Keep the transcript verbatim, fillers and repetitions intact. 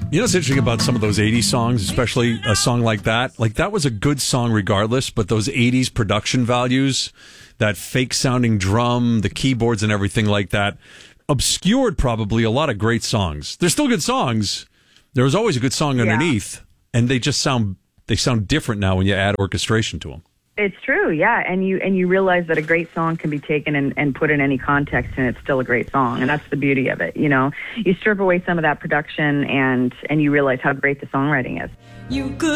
You know what's interesting about some of those eighties songs, especially a song like that? Like, that was a good song regardless, but those eighties production values, that fake-sounding drum, the keyboards and everything like that, obscured probably a lot of great songs. They're still good songs. There was always a good song underneath, yeah. and they just sound they sound different now when you add orchestration to them. It's true, yeah, and you and you realize that a great song can be taken and, and put in any context, and it's still a great song, and that's the beauty of it. You know, you strip away some of that production, and and you realize how great the songwriting is. You could